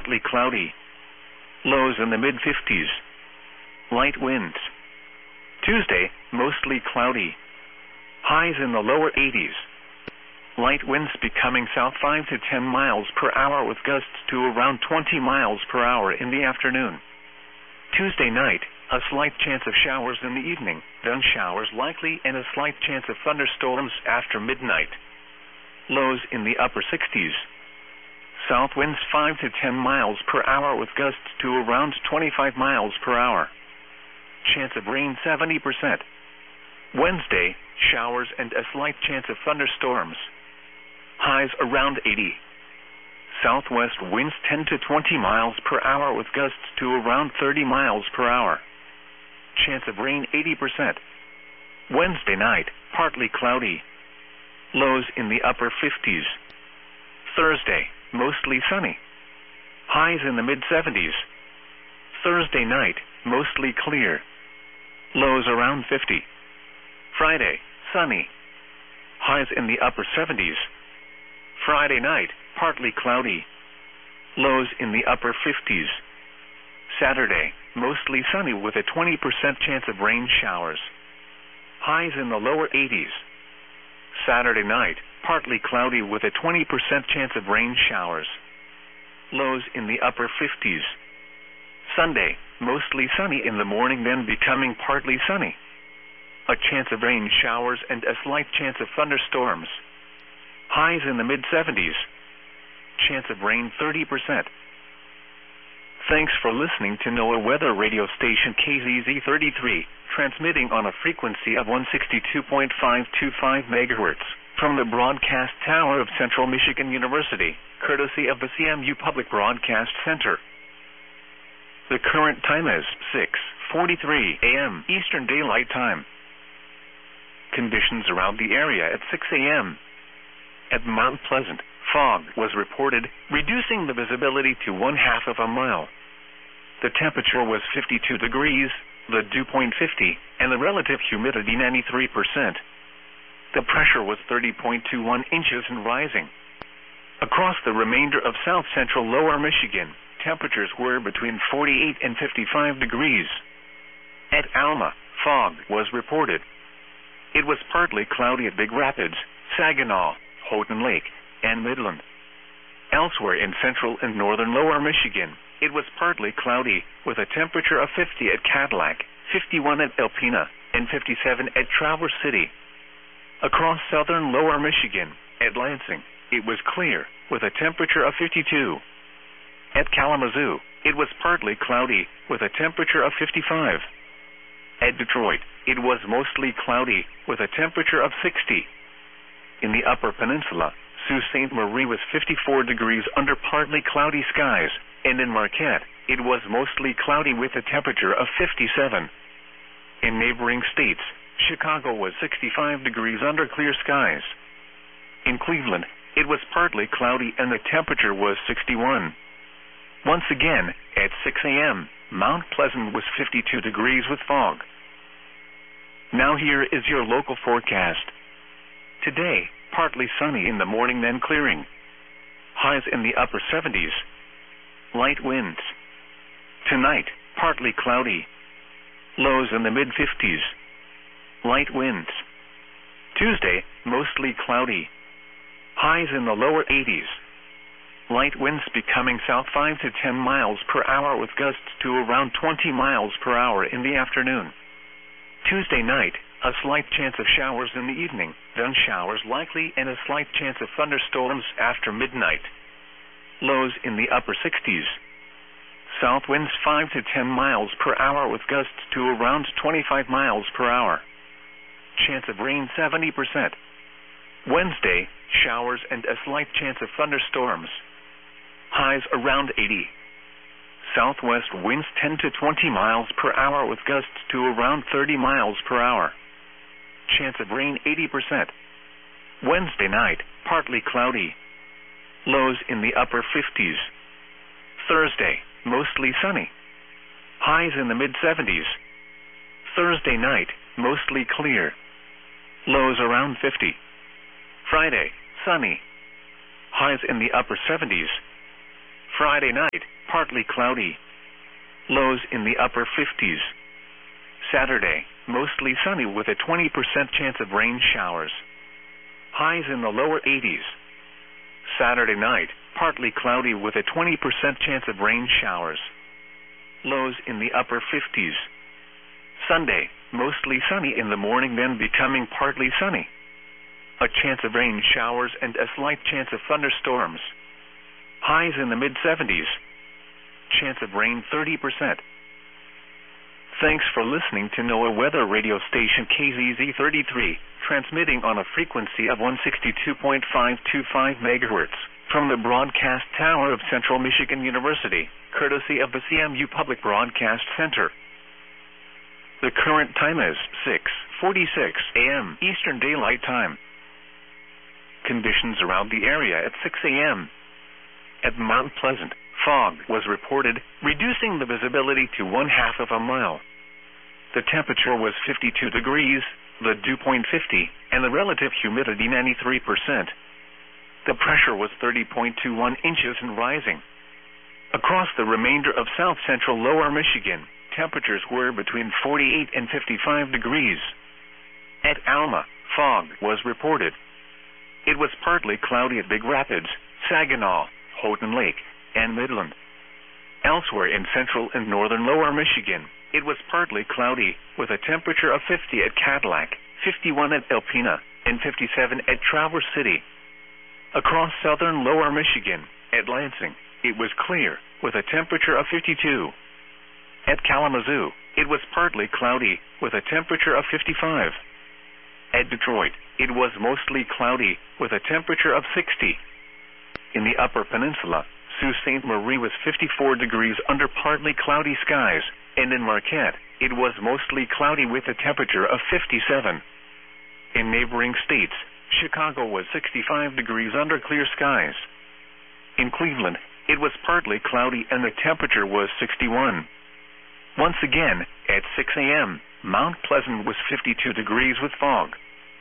partly cloudy. Lows in the mid-50s. Light winds. Tuesday, mostly cloudy. Highs in the lower 80s. Light winds becoming south 5 to 10 miles per hour with gusts to around 20 miles per hour in the afternoon. Tuesday night, a slight chance of showers in the evening, then showers likely and a slight chance of thunderstorms after midnight. Lows in the upper 60s. South winds 5 to 10 miles per hour with gusts to around 25 miles per hour. Chance of rain 70%. Wednesday, showers and a slight chance of thunderstorms. Highs around 80. Southwest winds 10 to 20 miles per hour with gusts to around 30 miles per hour. Chance of rain 80%. Wednesday night, partly cloudy. Lows in the upper 50s. Thursday, mostly sunny. Highs in the mid-70s. Thursday night, mostly clear. Lows around 50. Friday, sunny. Highs in the upper 70s. Friday night, partly cloudy. Lows in the upper 50s. Saturday, mostly sunny with a 20% chance of rain showers. Highs in the lower 80s. Saturday night, partly cloudy with a 20% chance of rain showers. Lows in the upper 50s. Sunday, mostly sunny in the morning then becoming partly sunny. A chance of rain showers and a slight chance of thunderstorms. Highs in the mid-70s. Chance of rain 30%. Thanks for listening to NOAA Weather Radio Station KZZ33, transmitting on a frequency of 162.525 MHz from the broadcast tower of Central Michigan University, courtesy of the CMU Public Broadcast Center. The current time is 6:43 a.m. Eastern Daylight Time. Conditions around the area at 6 a.m. At Mount Pleasant, fog was reported, reducing the visibility to 1/2 of a mile. The temperature was 52 degrees, the dew point 50, and the relative humidity 93%. The pressure was 30.21 inches and rising. Across the remainder of south-central lower Michigan, temperatures were between 48 and 55 degrees. At Alma, fog was reported. It was partly cloudy at Big Rapids, Saginaw, Houghton Lake, and Midland. Elsewhere in central and northern lower Michigan, it was partly cloudy, with a temperature of 50 at Cadillac, 51 at Alpena, and 57 at Traverse City. Across southern lower Michigan, at Lansing, it was clear, with a temperature of 52. At Kalamazoo, it was partly cloudy, with a temperature of 55. At Detroit, it was mostly cloudy, with a temperature of 60. In the Upper Peninsula, Sault Ste. Marie was 54 degrees under partly cloudy skies, and in Marquette, it was mostly cloudy with a temperature of 57. In neighboring states, Chicago was 65 degrees under clear skies. In Cleveland, it was partly cloudy and the temperature was 61. Once again, at 6 a.m., Mount Pleasant was 52 degrees with fog. Now here is your local forecast. Today, partly sunny in the morning then clearing. Highs in the upper 70s. Light winds. Tonight, partly cloudy. Lows in the mid-50s. Light winds. Tuesday, mostly cloudy. Highs in the lower 80s. Light winds becoming south 5 to 10 miles per hour with gusts to around 20 miles per hour in the afternoon. Tuesday night, a slight chance of showers in the evening, then showers likely and a slight chance of thunderstorms after midnight. Lows in the upper 60s. South winds 5 to 10 miles per hour with gusts to around 25 miles per hour. Chance of rain 70%. Wednesday, showers and a slight chance of thunderstorms. Highs around 80. Southwest winds 10 to 20 miles per hour with gusts to around 30 miles per hour. Chance of rain 80%. Wednesday night, partly cloudy. Lows in the upper 50s. Thursday, mostly sunny. Highs in the mid-70s. Thursday night, mostly clear. Lows around 50. Friday, sunny. Highs in the upper 70s. Friday night, partly cloudy. Lows in the upper 50s. Saturday, mostly sunny with a 20% chance of rain showers. Highs in the lower 80s. Saturday night, partly cloudy with a 20% chance of rain showers. Lows in the upper 50s. Sunday, mostly sunny in the morning, then becoming partly sunny. A chance of rain showers and a slight chance of thunderstorms. Highs in the mid-70s. Chance of rain 30%. Thanks for listening to NOAA weather radio station KZZ33, transmitting on a frequency of 162.525 MHz from the broadcast tower of Central Michigan University, courtesy of the CMU Public Broadcast Center. The current time is 6:46 a.m. Eastern Daylight Time. Conditions around the area at 6 a.m. At Mount Pleasant, fog was reported, reducing the visibility to 1/2 of a mile. The temperature was 52 degrees, the dew point 50, and the relative humidity 93%. The pressure was 30.21 inches and rising. Across the remainder of south-central lower Michigan, temperatures were between 48 and 55 degrees. At Alma, fog was reported. It was partly cloudy at Big Rapids, Saginaw, Houghton Lake, and Midland. Elsewhere in central and northern lower Michigan, it was partly cloudy with a temperature of 50 at Cadillac, 51 at Alpena, and 57 at Traverse City. Across southern lower Michigan, at Lansing, it was clear with a temperature of 52. At Kalamazoo, it was partly cloudy with a temperature of 55. At Detroit, it was mostly cloudy with a temperature of 60. In the Upper Peninsula, Sault Ste. Marie was 54 degrees under partly cloudy skies, and in Marquette, it was mostly cloudy with a temperature of 57. In neighboring states, Chicago was 65 degrees under clear skies. In Cleveland, it was partly cloudy and the temperature was 61. Once again, at 6 a.m., Mount Pleasant was 52 degrees with fog.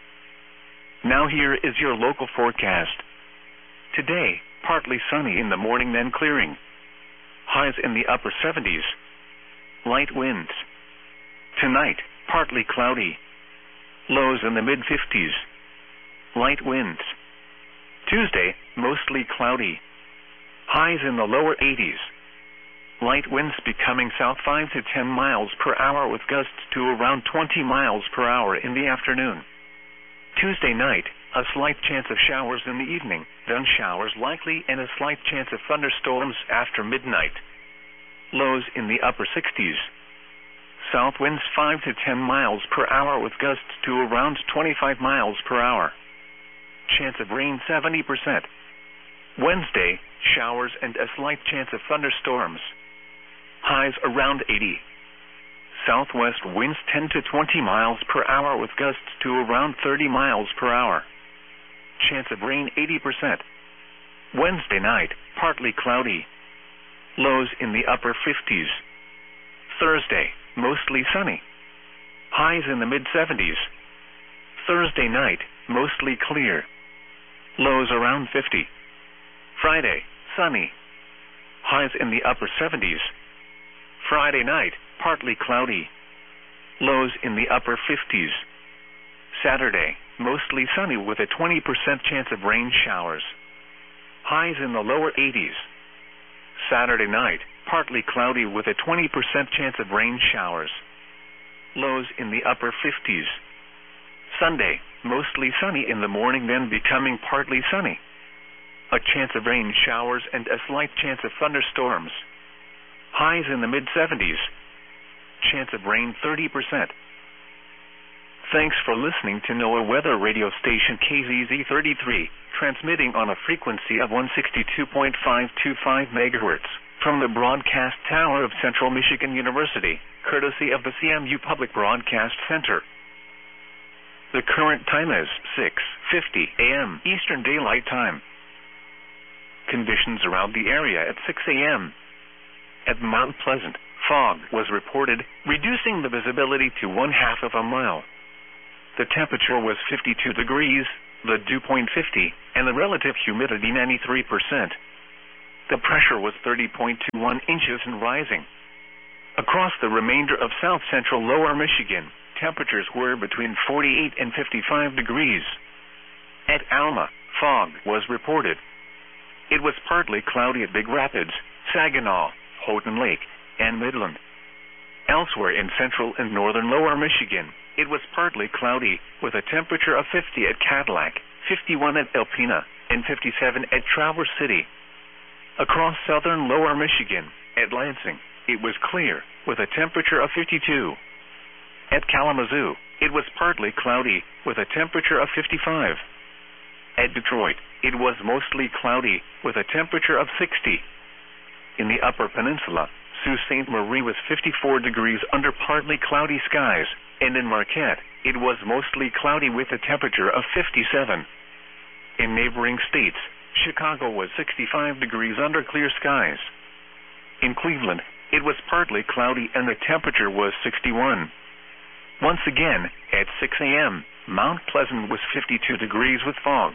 Now here is your local forecast. Today, partly sunny in the morning, then clearing. Highs in the upper 70s. Light winds. Tonight, partly cloudy. Lows in the mid-50s. Light winds. Tuesday, mostly cloudy. Highs in the lower 80s. Light winds becoming south 5 to 10 miles per hour with gusts to around 20 miles per hour in the afternoon. Tuesday night, a slight chance of showers in the evening, then showers likely and a slight chance of thunderstorms after midnight. Lows in the upper 60s. South winds 5 to 10 miles per hour with gusts to around 25 miles per hour. Chance of rain 70%. Wednesday, showers and a slight chance of thunderstorms. Highs around 80. Southwest winds 10 to 20 miles per hour with gusts to around 30 miles per hour. Chance of rain 80%. Wednesday night, partly cloudy. Lows in the upper 50s. Thursday, mostly sunny. Highs in the mid-70s. Thursday night, mostly clear. Lows around 50. Friday, sunny. Highs in the upper 70s. Friday night, partly cloudy. Lows in the upper 50s. Saturday, mostly sunny with a 20% chance of rain showers. Highs in the lower 80s. Saturday night, partly cloudy with a 20% chance of rain showers. Lows in the upper 50s. Sunday, mostly sunny in the morning, then becoming partly sunny. A chance of rain showers and a slight chance of thunderstorms. Highs in the mid-70s. Chance of rain 30%. Thanks for listening to NOAA weather radio station KZZ33, transmitting on a frequency of 162.525 MHz from the broadcast tower of Central Michigan University, courtesy of the CMU Public Broadcast Center. The current time is 6:50 a.m. Eastern Daylight Time. Conditions around the area at 6 a.m. At Mount Pleasant, fog was reported, reducing the visibility to 1/2 of a mile. The temperature was 52 degrees, the dew point 50, and the relative humidity 93%. The pressure was 30.21 inches and rising. Across the remainder of south-central lower Michigan, temperatures were between 48 and 55 degrees. At Alma, fog was reported. It was partly cloudy at Big Rapids, Saginaw, Houghton Lake, and Midland. Elsewhere in central and northern lower Michigan, it was partly cloudy with a temperature of 50 at Cadillac, 51 at Alpena, and 57 at Traverse City. Across southern lower Michigan, at Lansing, it was clear with a temperature of 52. At Kalamazoo, it was partly cloudy with a temperature of 55. At Detroit, it was mostly cloudy with a temperature of 60. In the Upper Peninsula, Sault Ste. Marie was 54 degrees under partly cloudy skies, and in Marquette, it was mostly cloudy with a temperature of 57. In neighboring states, Chicago was 65 degrees under clear skies. In Cleveland, it was partly cloudy and the temperature was 61. Once again, at 6 a.m., Mount Pleasant was 52 degrees with fog.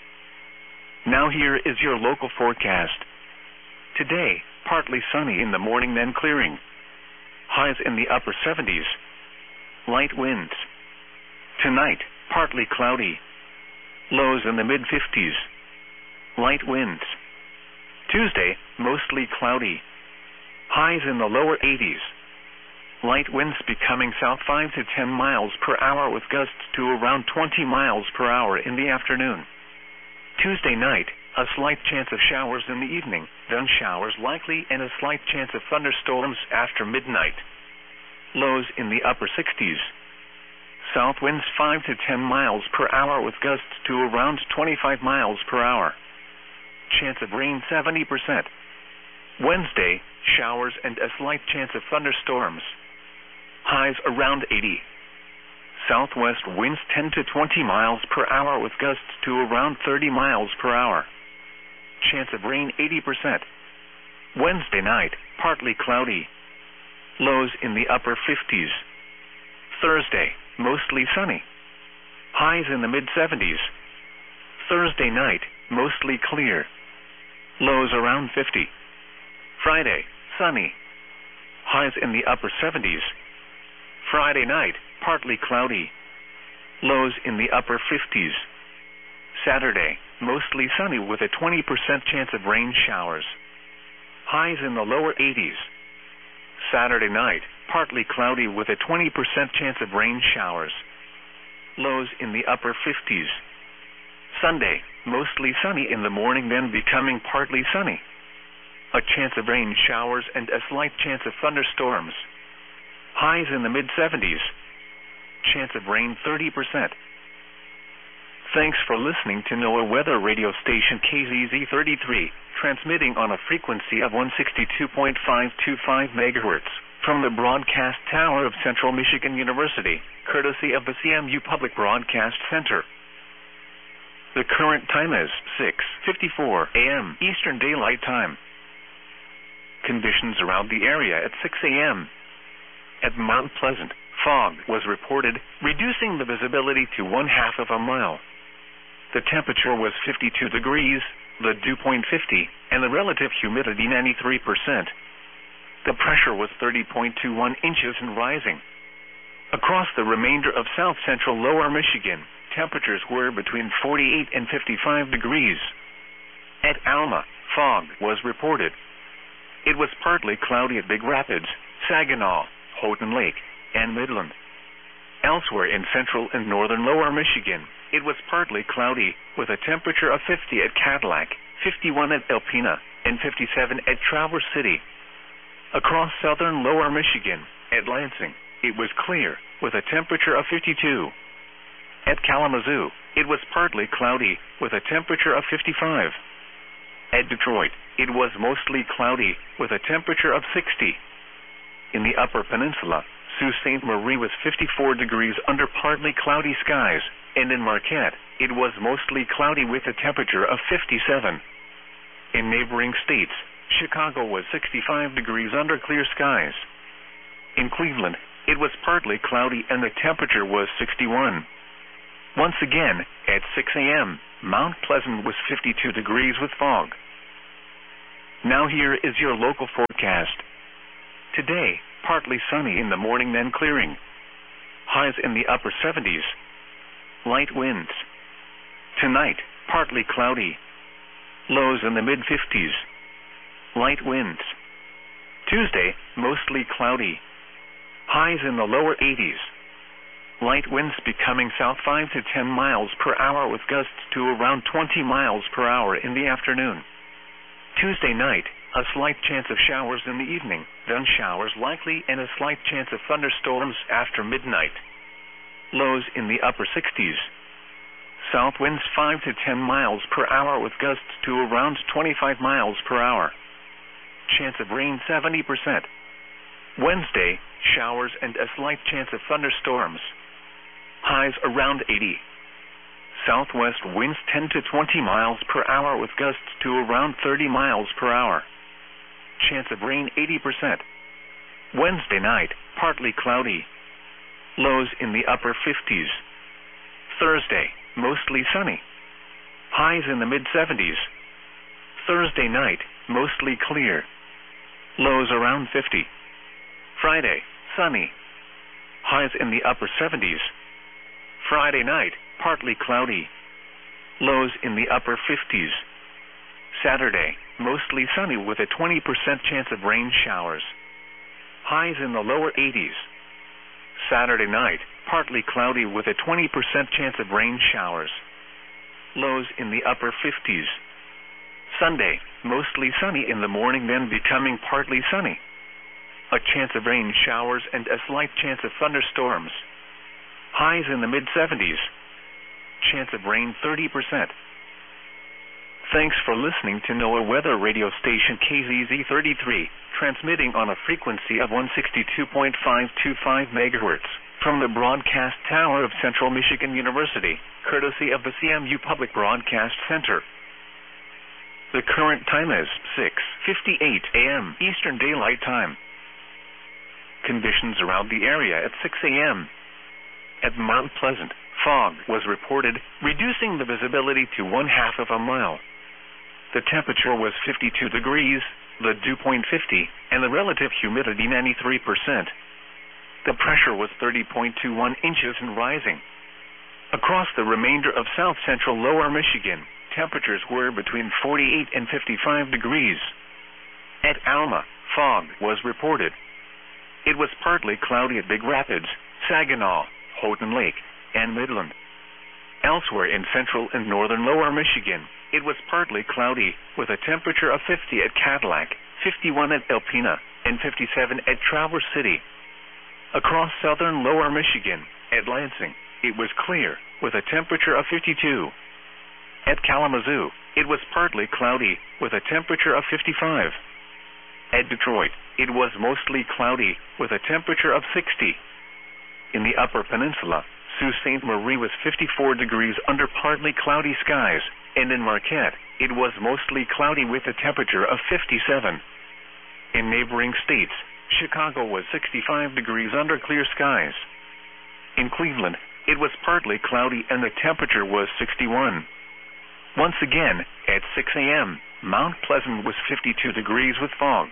Now here is your local forecast. Today, partly sunny in the morning, then clearing. Highs in the upper 70s. Light winds. Tonight, partly cloudy. Lows in the mid-50s. Light winds. Tuesday, mostly cloudy. Highs in the lower 80s. Light winds becoming south 5 to 10 miles per hour with gusts to around 20 miles per hour in the afternoon. Tuesday night, a slight chance of showers in the evening, then showers likely and a slight chance of thunderstorms after midnight. Lows in the upper 60s. South winds 5 to 10 miles per hour with gusts to around 25 miles per hour. Chance of rain 70%. Wednesday, showers and a slight chance of thunderstorms. Highs around 80. Southwest winds 10 to 20 miles per hour with gusts to around 30 miles per hour. Chance of rain 80%. Wednesday night, partly cloudy. Lows in the upper 50s. Thursday, mostly sunny. Highs in the mid-70s. Thursday night, mostly clear. Lows around 50. Friday, sunny. Highs in the upper 70s. Friday night, partly cloudy. Lows in the upper 50s. Saturday, mostly sunny with a 20% chance of rain showers. Highs in the lower 80s. Saturday night, partly cloudy with a 20% chance of rain showers. Lows in the upper 50s. Sunday, mostly sunny in the morning, then becoming partly sunny. A chance of rain showers and a slight chance of thunderstorms. Highs in the mid-70s. Chance of rain 30%. Thanks for listening to NOAA Weather Radio Station KZZ33, transmitting on a frequency of 162.525 MHz from the broadcast tower of Central Michigan University, courtesy of the CMU Public Broadcast Center. The current time is 6:54 a.m. Eastern Daylight Time. Conditions around the area at 6 a.m. At Mount Pleasant, fog was reported, reducing the visibility to 1/2 of a mile. The temperature was 52 degrees, the dew point 50, and the relative humidity 93%. The pressure was 30.21 inches and rising. Across the remainder of south-central lower Michigan, temperatures were between 48 and 55 degrees. At Alma, fog was reported. It was partly cloudy at Big Rapids, Saginaw, Houghton Lake, and Midland. Elsewhere in central and northern lower Michigan, it was partly cloudy with a temperature of 50 at Cadillac, 51 at Alpena, and 57 at Traverse City. Across southern lower Michigan, at Lansing, it was clear with a temperature of 52. At Kalamazoo, it was partly cloudy with a temperature of 55. At Detroit, it was mostly cloudy with a temperature of 60. In the Upper Peninsula, Sault Ste. Marie was 54 degrees under partly cloudy skies, and in Marquette, it was mostly cloudy with a temperature of 57. In neighboring states, Chicago was 65 degrees under clear skies. In Cleveland, it was partly cloudy and the temperature was 61. Once again, at 6 a.m., Mount Pleasant was 52 degrees with fog. Now here is your local forecast. Today, partly sunny in the morning then clearing. Highs in the upper 70s. Light winds. Tonight, partly cloudy. Lows in the mid-50s. Light winds. Tuesday, mostly cloudy. Highs in the lower 80s. Light winds becoming south 5 to 10 miles per hour with gusts to around 20 miles per hour in the afternoon. Tuesday night, a slight chance of showers in the evening, then showers likely and a slight chance of thunderstorms after midnight. Lows in the upper 60s. South winds 5 to 10 miles per hour with gusts to around 25 miles per hour. Chance of rain 70%. Wednesday, showers and a slight chance of thunderstorms. Highs around 80. Southwest winds 10 to 20 miles per hour with gusts to around 30 miles per hour. Chance of rain 80%. Wednesday night, partly cloudy. Lows in the upper 50s. Thursday, mostly sunny. Highs in the mid-70s. Thursday night, mostly clear. Lows around 50. Friday, sunny. Highs in the upper 70s. Friday night, partly cloudy. Lows in the upper 50s. Saturday, mostly sunny with a 20% chance of rain showers. Highs in the lower 80s. Saturday night, partly cloudy with a 20% chance of rain showers. Lows in the upper 50s. Sunday, mostly sunny in the morning then becoming partly sunny. A chance of rain showers and a slight chance of thunderstorms. Highs in the mid-70s. Chance of rain 30%. Thanks for listening to NOAA Weather Radio Station KZZ33, transmitting on a frequency of 162.525 MHz from the broadcast tower of Central Michigan University, courtesy of the CMU Public Broadcast Center. The current time is 6:58 a.m. Eastern Daylight Time. Conditions around the area at 6 a.m. At Mount Pleasant, fog was reported, reducing the visibility to 1/2 of a mile. The temperature was 52 degrees, the dew point 50, and the relative humidity 93%. The pressure was 30.21 inches and rising. Across the remainder of south-central lower Michigan, temperatures were between 48 and 55 degrees. At Alma, fog was reported. It was partly cloudy at Big Rapids, Saginaw, Houghton Lake, and Midland. Elsewhere in central and northern lower Michigan, it was partly cloudy with a temperature of 50 at Cadillac, 51 at Alpena, and 57 at Traverse City. Across southern lower Michigan, at Lansing, it was clear with a temperature of 52. At Kalamazoo, it was partly cloudy with a temperature of 55. At Detroit, it was mostly cloudy with a temperature of 60. In the Upper Peninsula, Sault Ste. Marie was 54 degrees under partly cloudy skies, and in Marquette, it was mostly cloudy with a temperature of 57. In neighboring states, Chicago was 65 degrees under clear skies. In Cleveland, it was partly cloudy and the temperature was 61. Once again, at 6 a.m., Mount Pleasant was 52 degrees with fog.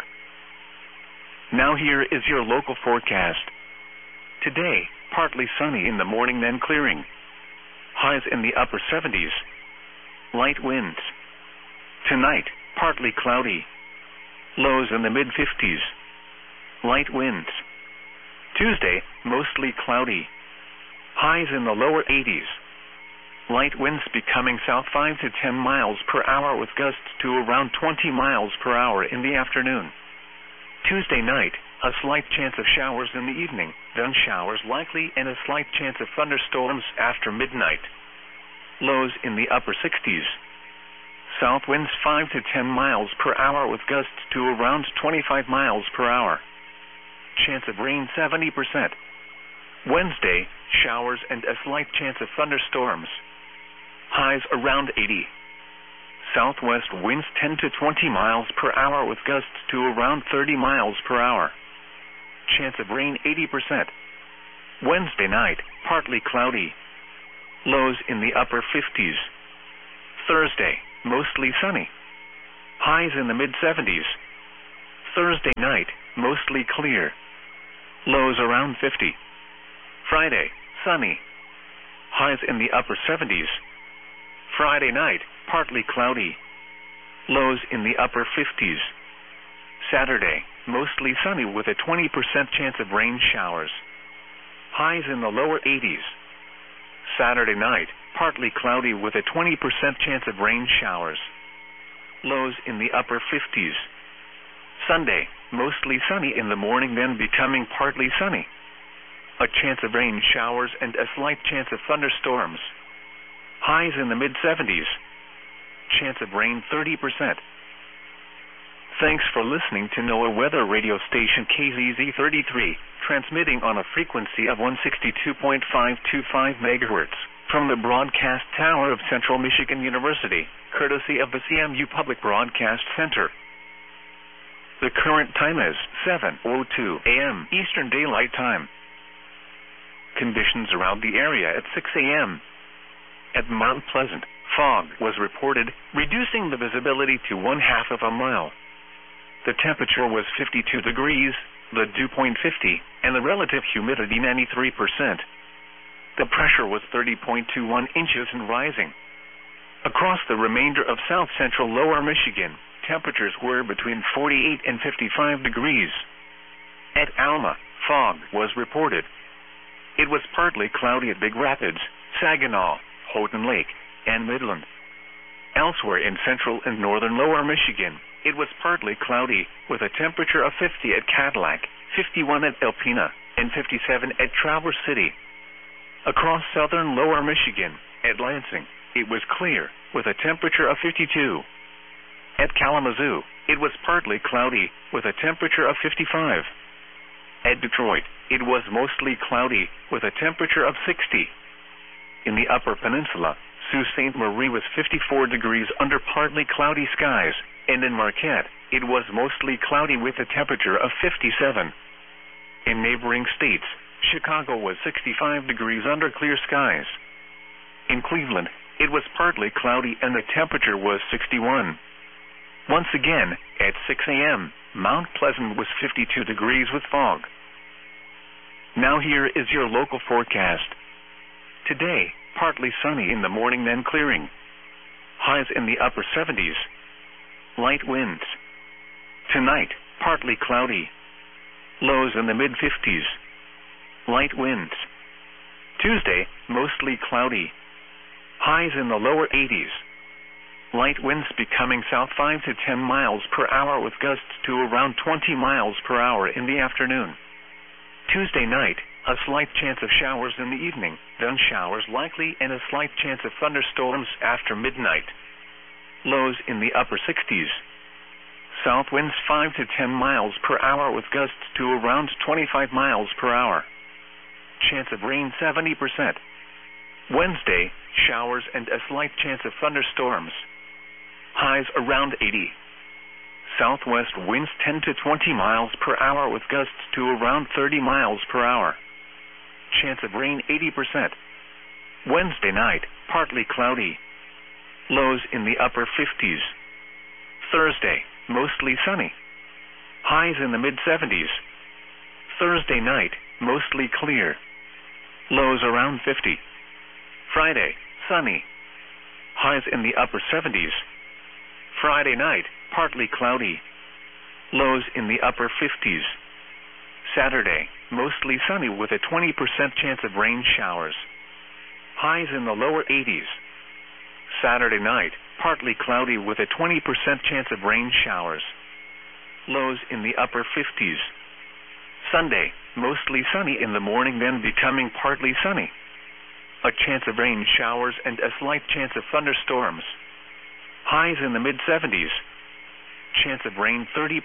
Now here is your local forecast. Today, partly sunny in the morning then clearing. Highs in the upper 70s. Light winds. Tonight, partly cloudy. Lows in the mid-50s. Light winds. Tuesday, mostly cloudy. Highs in the lower 80s. Light winds becoming south 5 to 10 miles per hour with gusts to around 20 miles per hour in the afternoon. Tuesday night, a slight chance of showers in the evening, then showers likely and a slight chance of thunderstorms after midnight. Lows in the upper 60s. South winds 5 to 10 miles per hour with gusts to around 25 miles per hour. Chance of rain 70%. Wednesday, showers and a slight chance of thunderstorms. Highs around 80. Southwest winds 10 to 20 miles per hour with gusts to around 30 miles per hour. Chance of rain 80%. Wednesday night, partly cloudy. Lows in the upper 50s. Thursday, mostly sunny. Highs in the mid-70s. Thursday night, mostly clear. Lows around 50. Friday, sunny. Highs in the upper 70s. Friday night, partly cloudy. Lows in the upper 50s. Saturday, mostly sunny with a 20% chance of rain showers. Highs in the lower 80s. Saturday night, partly cloudy with a 20% chance of rain showers. Lows in the upper 50s. Sunday, mostly sunny in the morning, then becoming partly sunny. A chance of rain showers and a slight chance of thunderstorms. Highs in the mid-70s. Chance of rain 30%. Thanks for listening to NOAA Weather Radio Station KZZ33, transmitting on a frequency of 162.525 MHz from the broadcast tower of Central Michigan University, courtesy of the CMU Public Broadcast Center. The current time is 7:02 a.m. Eastern Daylight Time. Conditions around the area at 6 a.m. At Mount Pleasant, fog was reported, reducing the visibility to 1/2 of a mile. The temperature was 52 degrees, the dew point 50, and the relative humidity 93%. The pressure was 30.21 inches and rising. Across the remainder of south-central lower Michigan, temperatures were between 48 and 55 degrees. At Alma, fog was reported. It was partly cloudy at Big Rapids, Saginaw, Houghton Lake, and Midland. Elsewhere in central and northern lower Michigan, it was partly cloudy with a temperature of 50 at Cadillac, 51 at Alpena, and 57 at Traverse City. Across southern lower Michigan, at Lansing, it was clear with a temperature of 52. At Kalamazoo, it was partly cloudy with a temperature of 55. At Detroit, it was mostly cloudy with a temperature of 60. In the Upper Peninsula, Sault Ste. Marie was 54 degrees under partly cloudy skies, and in Marquette, it was mostly cloudy with a temperature of 57. In neighboring states, Chicago was 65 degrees under clear skies. In Cleveland, it was partly cloudy and the temperature was 61. Once again, at 6 a.m., Mount Pleasant was 52 degrees with fog. Now here is your local forecast. Today, partly sunny in the morning, then clearing. Highs in the upper 70s. Light winds. Tonight, partly cloudy. Lows in the mid-50s. Light winds. Tuesday, mostly cloudy. Highs in the lower 80s. Light winds becoming south 5 to 10 miles per hour with gusts to around 20 miles per hour in the afternoon. Tuesday night, a slight chance of showers in the evening, then showers likely and a slight chance of thunderstorms after midnight. Lows in the upper 60s. South winds 5 to 10 miles per hour with gusts to around 25 miles per hour. Chance of rain 70%. Wednesday, showers and a slight chance of thunderstorms. Highs around 80. Southwest winds 10 to 20 miles per hour with gusts to around 30 miles per hour. Chance of rain 80%. Wednesday night, partly cloudy. Lows in the upper 50s. Thursday, mostly sunny. Highs in the mid-70s. Thursday night, mostly clear. Lows around 50. Friday, sunny. Highs in the upper 70s. Friday night, partly cloudy. Lows in the upper 50s. Saturday, mostly sunny with a 20% chance of rain showers. Highs in the lower 80s. Saturday night, partly cloudy with a 20% chance of rain showers. Lows in the upper 50s. Sunday, mostly sunny in the morning, then becoming partly sunny. A chance of rain showers and a slight chance of thunderstorms. Highs in the mid-70s. Chance of rain 30%.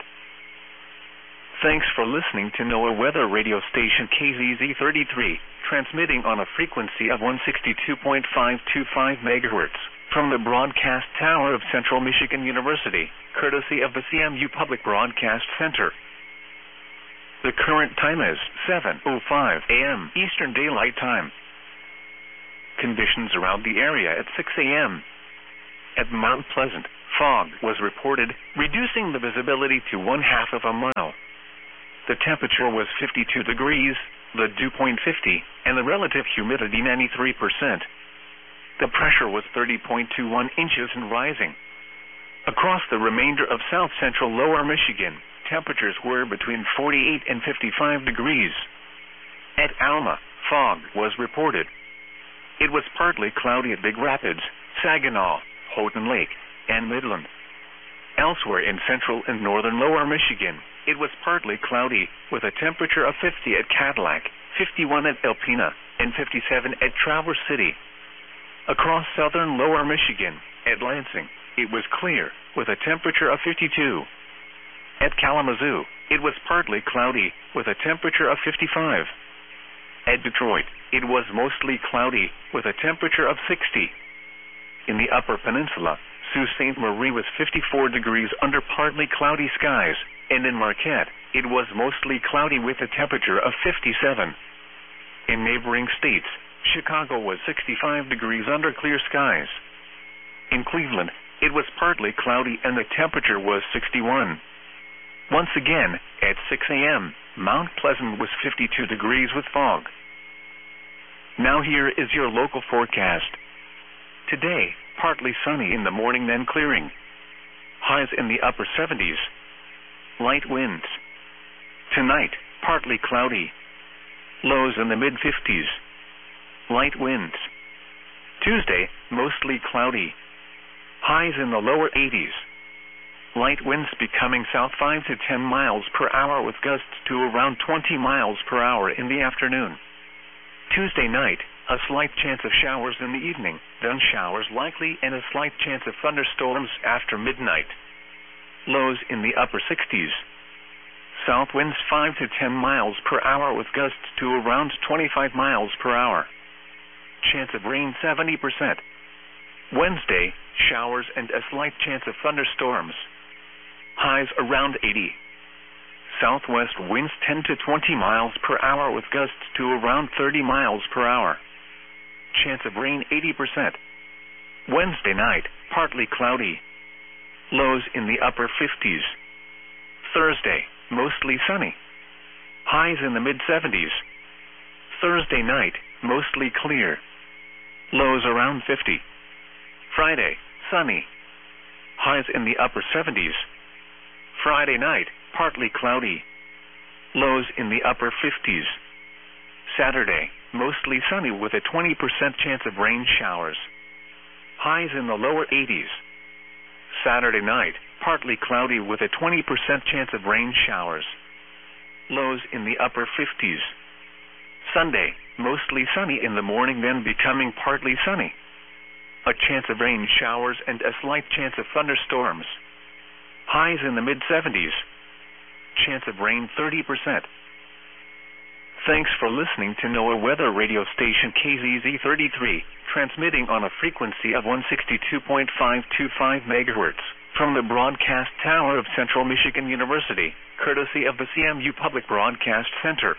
Thanks for listening to NOAA Weather Radio Station KZZ33, transmitting on a frequency of 162.525 MHz from the broadcast tower of Central Michigan University, courtesy of the CMU Public Broadcast Center. The current time is 7:05 a.m. Eastern Daylight Time. Conditions around the area at 6 a.m. At Mount Pleasant, fog was reported, reducing the visibility to 1/2 of a mile. The temperature was 52 degrees, the dew point 50, and the relative humidity 93%. The pressure was 30.21 inches and rising. Across the remainder of south-central lower Michigan, temperatures were between 48 and 55 degrees. At Alma, fog was reported. It was partly cloudy at Big Rapids, Saginaw, Houghton Lake, and Midland. Elsewhere in central and northern lower Michigan, it was partly cloudy with a temperature of 50 at Cadillac, 51 at Alpena, and 57 at Traverse City. Across southern lower Michigan, at Lansing, it was clear with a temperature of 52. At Kalamazoo, it was partly cloudy with a temperature of 55. At Detroit, it was mostly cloudy with a temperature of 60. In the Upper Peninsula, Sault Ste. Marie was 54 degrees under partly cloudy skies, and in Marquette, it was mostly cloudy with a temperature of 57. In neighboring states, Chicago was 65 degrees under clear skies. In Cleveland, it was partly cloudy and the temperature was 61. Once again, at 6 a.m., Mount Pleasant was 52 degrees with fog. Now here is your local forecast. Today, partly sunny in the morning, then clearing. Highs in the upper 70s. Light winds. Tonight, partly cloudy. Lows in the mid-50s. Light winds. Tuesday, mostly cloudy. Highs in the lower 80s. Light winds becoming south 5 to 10 miles per hour with gusts to around 20 miles per hour in the afternoon. Tuesday night, a slight chance of showers in the evening, then showers likely and a slight chance of thunderstorms after midnight. Lows in the upper 60s. South winds 5 to 10 miles per hour with gusts to around 25 miles per hour. Chance of rain 70%. Wednesday, showers and a slight chance of thunderstorms. Highs around 80. Southwest winds 10 to 20 miles per hour with gusts to around 30 miles per hour. Chance of rain 80%. Wednesday night, partly cloudy. Lows in the upper 50s. Thursday, mostly sunny. Highs in the mid-70s. Thursday night, mostly clear. Lows around 50. Friday, sunny. Highs in the upper 70s. Friday night, partly cloudy. Lows in the upper 50s. Saturday, mostly sunny with a 20% chance of rain showers. Highs in the lower 80s. Saturday night, partly cloudy with a 20% chance of rain showers. Lows in the upper 50s. Sunday, mostly sunny in the morning, then becoming partly sunny. A chance of rain showers and a slight chance of thunderstorms. Highs in the mid-70s. Chance of rain 30%. Thanks for listening to NOAA Weather Radio Station KZZ33, transmitting on a frequency of 162.525 MHz from the broadcast tower of Central Michigan University, courtesy of the CMU Public Broadcast Center.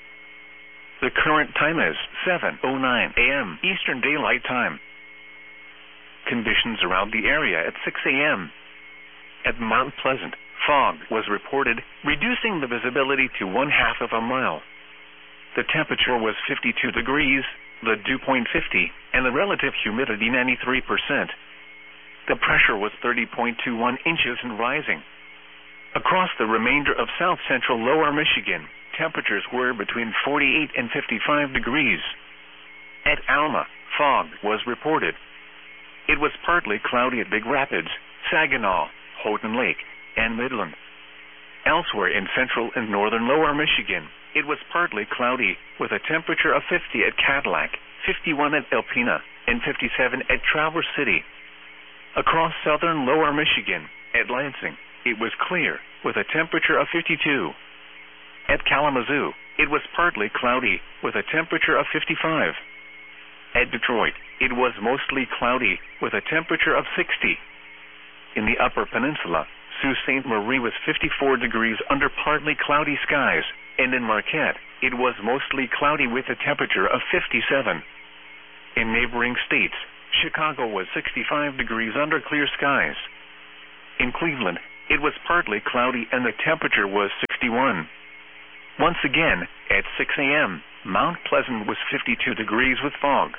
The current time is 7:09 a.m. Eastern Daylight Time. Conditions around the area at 6 a.m. At Mount Pleasant, fog was reported, reducing the visibility to 1/2 of a mile. The temperature was 52 degrees, the dew point 50, and the relative humidity 93%. The pressure was 30.21 inches and rising. Across the remainder of south-central lower Michigan, temperatures were between 48 and 55 degrees. At Alma, fog was reported. It was partly cloudy at Big Rapids, Saginaw, Houghton Lake, and Midland. Elsewhere in central and northern lower Michigan, it was partly cloudy with a temperature of 50 at Cadillac, 51 at Alpena, and 57 at Traverse City. Across southern lower Michigan, at Lansing, it was clear with a temperature of 52. At Kalamazoo, it was partly cloudy with a temperature of 55. At Detroit, it was mostly cloudy with a temperature of 60. In the Upper Peninsula, Sault Ste. Marie was 54 degrees under partly cloudy skies, and in Marquette, it was mostly cloudy with a temperature of 57. In neighboring states, Chicago was 65 degrees under clear skies. In Cleveland, it was partly cloudy and the temperature was 61. Once again, at 6 a.m., Mount Pleasant was 52 degrees with fog.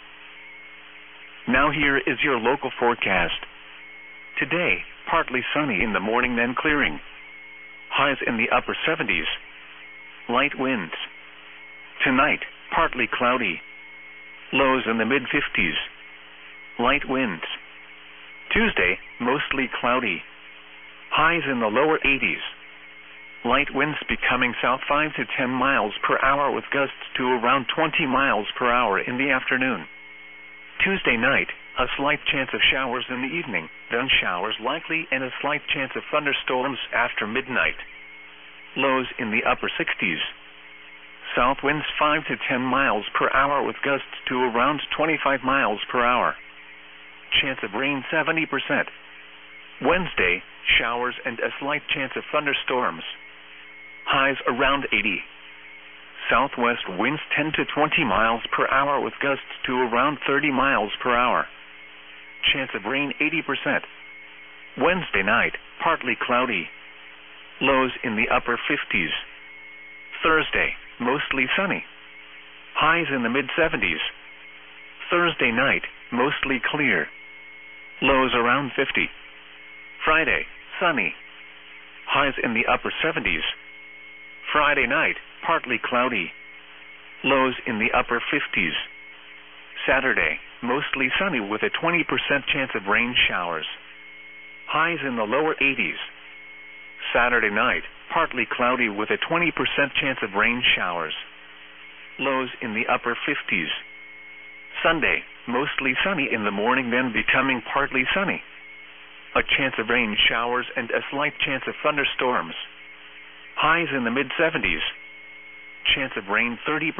Now here is your local forecast. Today, partly sunny in the morning then clearing. Highs in the upper 70s. Light winds. Tonight, partly cloudy. Lows in the mid-50s. Light winds. Tuesday, mostly cloudy. Highs in the lower 80s. Light winds becoming south 5 to 10 miles per hour with gusts to around 20 miles per hour in the afternoon. Tuesday night, a slight chance of showers in the evening, then showers likely and a slight chance of thunderstorms after midnight. Lows in the upper 60s. South winds 5 to 10 miles per hour with gusts to around 25 miles per hour. Chance of rain 70%. Wednesday, showers and a slight chance of thunderstorms. Highs around 80. Southwest winds 10 to 20 miles per hour with gusts to around 30 miles per hour. Chance of rain 80%. Wednesday night, partly cloudy. Lows in the upper 50s. Thursday, mostly sunny. Highs in the mid-70s. Thursday night, mostly clear. Lows around 50. Friday, sunny. Highs in the upper 70s. Friday night, partly cloudy. Lows in the upper 50s. Saturday, mostly sunny with a 20% chance of rain showers. Highs in the lower 80s. Saturday night, partly cloudy with a 20% chance of rain showers. Lows in the upper 50s. Sunday, mostly sunny in the morning then becoming partly sunny. A chance of rain showers and a slight chance of thunderstorms. Highs in the mid-70s. Chance of rain 30%.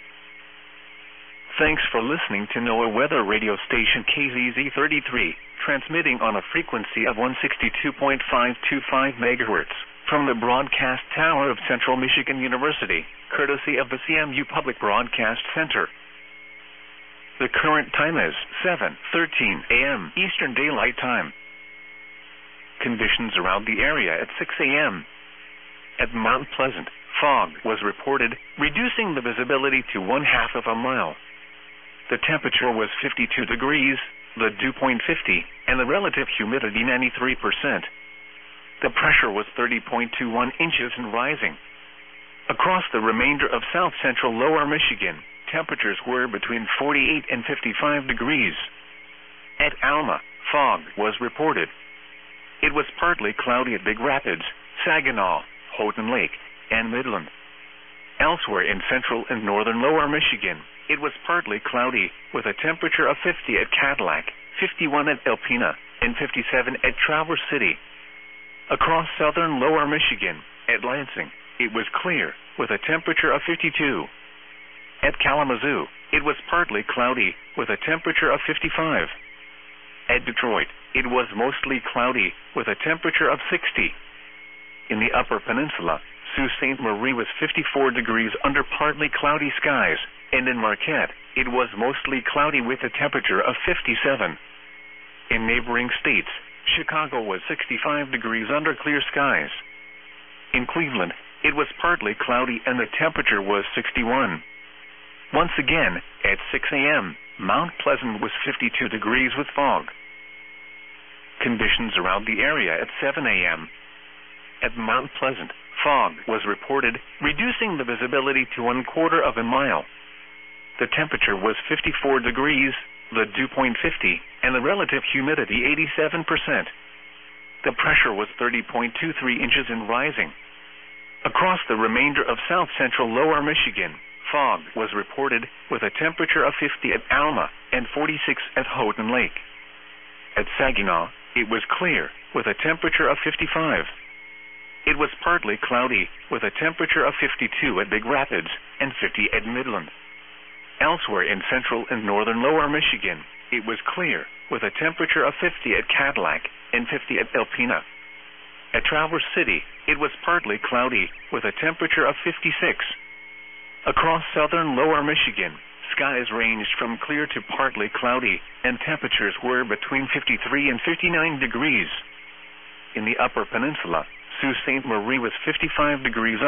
Thanks for listening to NOAA Weather Radio Station KZZ33, transmitting on a frequency of 162.525 MHz from the broadcast tower of Central Michigan University, courtesy of the CMU Public Broadcast Center. The current time is 7:13 a.m. Eastern Daylight Time. Conditions around the area at 6 a.m. At Mount Pleasant, fog was reported, reducing the visibility to 1/2 of a mile. The temperature was 52 degrees, the dew point 50, and the relative humidity 93%. The pressure was 30.21 inches and rising. Across the remainder of south-central lower Michigan, temperatures were between 48 and 55 degrees. At Alma, fog was reported. It was partly cloudy at Big Rapids, Saginaw, Houghton Lake, and Midland. Elsewhere in central and northern lower Michigan, it was partly cloudy with a temperature of 50 at Cadillac, 51 at Alpena, and 57 at Traverse City. Across southern lower Michigan, at Lansing, it was clear with a temperature of 52. At Kalamazoo, it was partly cloudy with a temperature of 55. At Detroit, it was mostly cloudy with a temperature of 60. In the Upper Peninsula, Sault Ste. Marie was 54 degrees under partly cloudy skies, and in Marquette, it was mostly cloudy with a temperature of 57. In neighboring states, Chicago was 65 degrees under clear skies. In Cleveland, it was partly cloudy and the temperature was 61. Once again, at 6 a.m., Mount Pleasant was 52 degrees with fog. Conditions around the area at 7 a.m. At Mount Pleasant, fog was reported, reducing the visibility to 1/4 of a mile. The temperature was 54 degrees, the dew point 50, and the relative humidity 87%. The pressure was 30.23 inches and rising. Across the remainder of south-central lower Michigan, fog was reported with a temperature of 50 at Alma and 46 at Houghton Lake. At Saginaw, it was clear with a temperature of 55. It was partly cloudy with a temperature of 52 at Big Rapids and 50 at Midland. Elsewhere in central and northern lower Michigan, it was clear with a temperature of 50 at Cadillac and 50 at Alpena. At Traverse City, it was partly cloudy with a temperature of 56. Across southern lower Michigan, skies ranged from clear to partly cloudy, and temperatures were between 53 and 59 degrees. In the Upper Peninsula, Sault Ste. Marie was 55 degrees